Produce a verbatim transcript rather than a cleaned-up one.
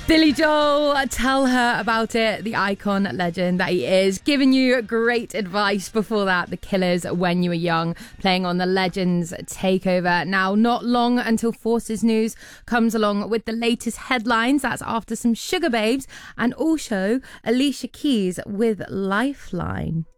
Billy Joel, tell her about it. The icon legend that he is. Giving you great advice before that. The Killers, When You Were Young, playing on the Legends Takeover. Now, not long until Forces News comes along with the latest headlines. That's after some Sugar Babes and also Alicia Keys with Lifeline.